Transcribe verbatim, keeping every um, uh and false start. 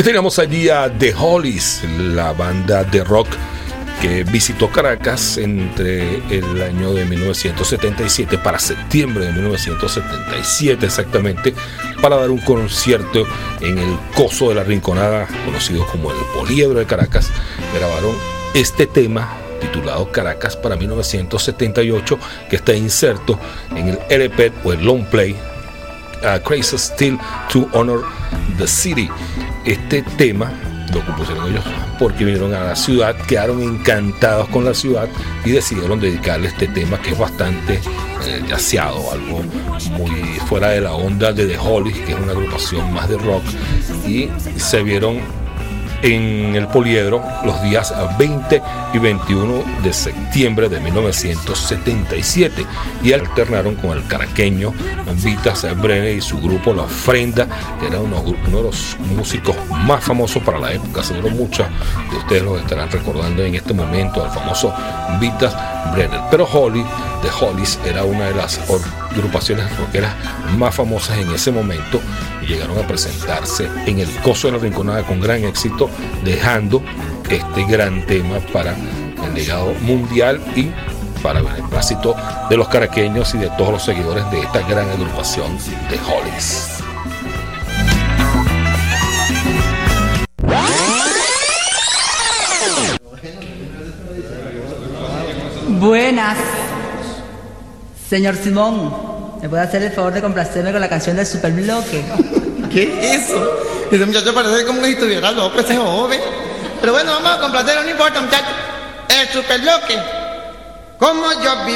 Y teníamos allí a The Hollies, la banda de rock que visitó Caracas entre el año de mil novecientos setenta y siete para septiembre de mil novecientos setenta y siete exactamente, para dar un concierto en el Coso de la Rinconada, conocido como el Poliedro de Caracas. Grabaron este tema titulado Caracas para mil novecientos setenta y ocho, que está inserto en el L P o el long play uh, Crazy Still to Honor the City. Este tema lo compusieron ellos porque vinieron a la ciudad, quedaron encantados con la ciudad y decidieron dedicarle este tema, que es bastante eh, yaceado, algo muy fuera de la onda de The Hollies, que es una agrupación más de rock, y se vieron en el Poliedro los días veinte y veintiuno de septiembre de mil novecientos setenta y siete, y alternaron con el caraqueño Vitas Brenner y su grupo La Ofrenda, que era uno, uno de los músicos más famosos para la época. Seguro muchos de ustedes los estarán recordando en este momento, al famoso Vitas Brenner. Pero Holly, The Hollies, era una de las agrupaciones rockeras más famosas en ese momento, y llegaron a presentarse en el Coso de la Rinconada con gran éxito, dejando este gran tema para el legado mundial y para el beneplácito de los caraqueños y de todos los seguidores de esta gran agrupación de Hollies. Buenas, señor Simón, ¿me puede hacer el favor de complacerme con la canción del Superbloque? ¿Qué es eso? Ese muchacho parece como si estuviera loco, ese joven. Pero bueno, vamos a complacerlo, no importa, muchacho. El Superbloque. Como yo vi